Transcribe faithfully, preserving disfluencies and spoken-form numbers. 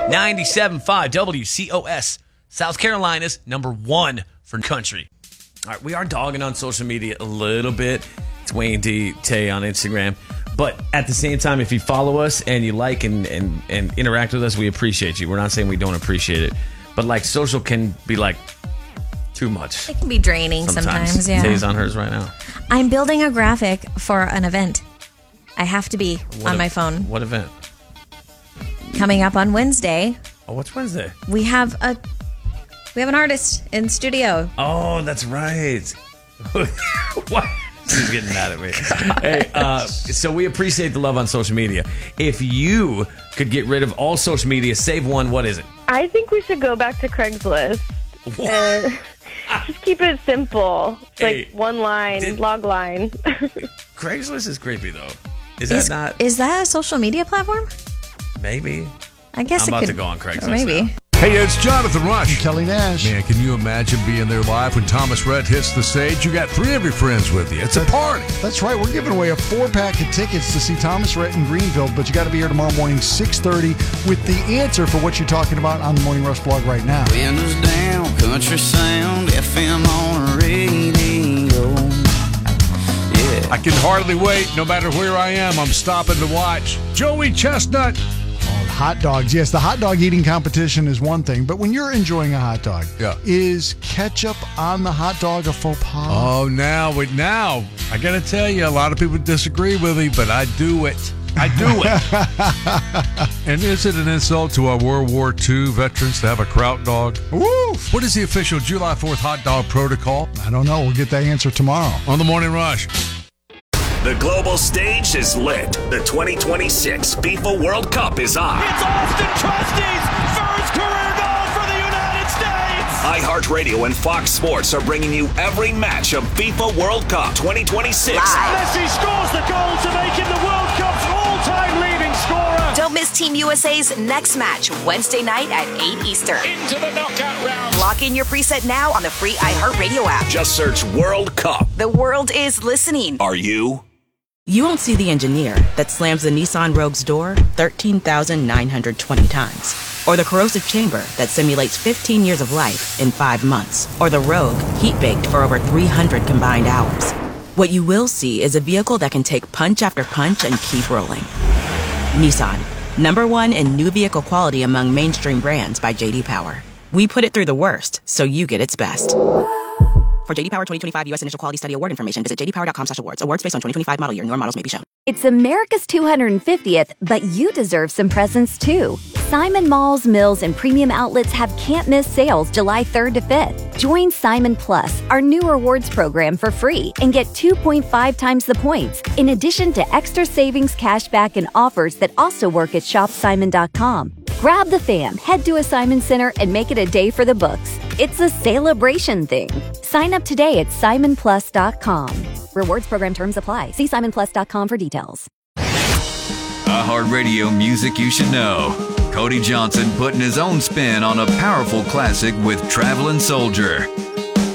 ninety-seven point five W C O S, South Carolina's number one for country. All right, we are dogging on social media a little bit. It's Wayne D. Tay on Instagram. But at the same time, if you follow us and you like and, and, and interact with us, we appreciate you. We're not saying we don't appreciate it. But like social can be like too much. It can be draining sometimes, sometimes yeah. Tay's on hers right now. I'm building a graphic for an event. I have to be what on a, my phone. What event? Coming up on Wednesday. Oh, what's Wednesday? We have a we have an artist in studio. Oh, that's right. What? She's getting mad at me. Hey, uh, so we appreciate the love on social media. If you could get rid of all social media, save one, what is it? I think we should go back to Craigslist. Uh, just keep it simple. It's hey, like one line, did, log line. Craigslist is creepy, though. Is that is, not? Is that a social media platform? Maybe. I guess I'm it about could, to go on Craigslist Maybe. now. Hey, it's Jonathan Rush. And Kelly Nash. Man, can you imagine being there live when Thomas Rhett hits the stage? You got three of your friends with you. It's a party. That's right. We're giving away a four-pack of tickets to see Thomas Rhett in Greenville, but you got to be here tomorrow morning, six thirty, with the answer for what you're talking about on the Morning Rush blog right now. Windows down, country sound, F M on radio. Yeah. I can hardly wait. No matter where I am, I'm stopping to watch Joey Chestnut. Hot dogs. Yes, the hot dog eating competition is one thing, but when you're enjoying a hot dog, yeah. is ketchup on the hot dog a faux pas? Oh, now, now, I got to tell you, a lot of people disagree with me, but I do it. I do it. And is it an insult to our World War Two veterans to have a kraut dog? Woof. What is the official July fourth hot dog protocol? I don't know. We'll get that answer tomorrow. On the Morning Rush. The global stage is lit. The twenty twenty-six FIFA World Cup is on. It's Austin Trusty's first career goal for the United States. iHeartRadio and Fox Sports are bringing you every match of FIFA World Cup twenty twenty-six. Live. Messi scores the goal to make him the World Cup's all-time leading scorer. Don't miss Team U S A's next match Wednesday night at eight Eastern. Into the knockout round. Lock in your preset now on the free iHeartRadio app. Just search World Cup. The world is listening. Are you? You won't see the engineer that slams the Nissan Rogue's door thirteen thousand nine hundred twenty times. Or the corrosive chamber that simulates fifteen years of life in five months. Or the Rogue heat-baked for over three hundred combined hours. What you will see is a vehicle that can take punch after punch and keep rolling. Nissan, number one in new vehicle quality among mainstream brands by J D Power. We put it through the worst, so you get its best. For J D Power twenty twenty-five U S Initial Quality Study Award information, visit j d power dot com slash awards. Awards based on twenty twenty-five model year. Newer models may be shown. It's America's two hundred fiftieth, but you deserve some presents too. Simon Malls, Mills, and Premium Outlets have can't-miss sales July third to fifth. Join Simon Plus, our new rewards program, for free and get two point five times the points, in addition to extra savings, cashback, and offers that also work at shop simon dot com. Grab the fam, head to a Simon Center, and make it a day for the books. It's a celebration thing. Sign up today at simon plus dot com. Rewards program terms apply. See simon plus dot com for details. iHeartRadio music you should know. Cody Johnson putting his own spin on a powerful classic with Traveling Soldier.